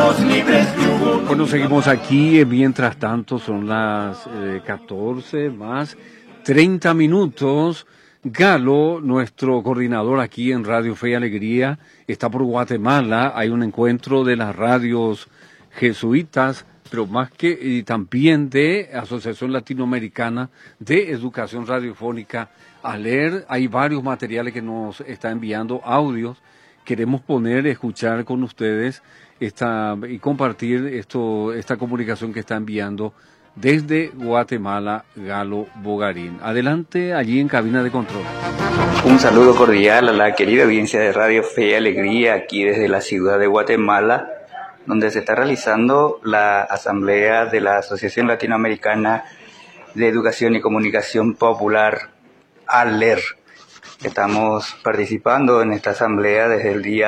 somos libres. Bueno, seguimos aquí. Mientras tanto, son las 14 más 30 minutos. Galo, nuestro coordinador aquí en Radio Fe y Alegría, está por Guatemala. Hay un encuentro de las radios jesuitas, pero más que y también de Asociación Latinoamericana de Educación Radiofónica. A leer, hay varios materiales que nos está enviando, audios. Queremos escuchar con ustedes y compartir esta comunicación que está enviando desde Guatemala Galo Bogarín. Adelante, allí en cabina de control. Un saludo cordial a la querida audiencia de Radio Fe y Alegría, aquí desde la ciudad de Guatemala, donde se está realizando la asamblea de la Asociación Latinoamericana de Educación y Comunicación Popular, ALER. Estamos participando en esta asamblea desde el día